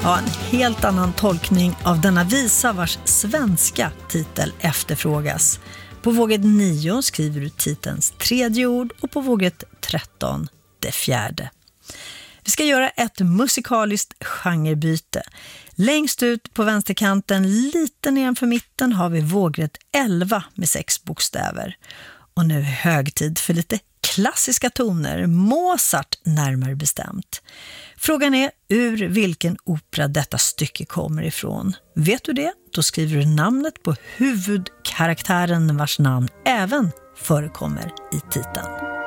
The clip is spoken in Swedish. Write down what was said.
Ja, en helt annan tolkning av denna visa vars svenska titel efterfrågas. På våget 9 skriver du titelns tredje ord och på våget 13 det fjärde. Vi ska göra ett musikaliskt genrebyte. Längst ut på vänsterkanten, lite nedanför mitten, har vi vågrätt 11 med 6 bokstäver. Och nu är hög tid för lite klassiska toner, Mozart närmare bestämt. Frågan är ur vilken opera detta stycke kommer ifrån. Vet du det? Då skriver du namnet på huvudkaraktären vars namn även förekommer i titeln.